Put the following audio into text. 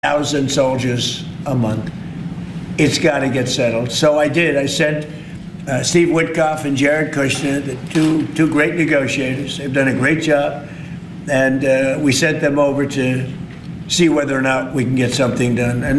1,000 soldiers a month. It's got to get settled. So I did. I sent Steve Witkoff and Jared Kushner, the two great negotiators. They've done a great job. And we sent them over to see whether or not we can get something done. And